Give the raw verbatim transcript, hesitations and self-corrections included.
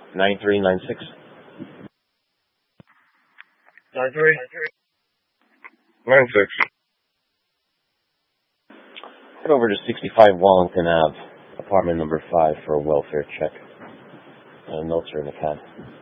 nine three nine six. Nine three. Nine six. Head over to sixty-five Wallington Ave, apartment number five for a welfare check. Uh, notes are in the cab.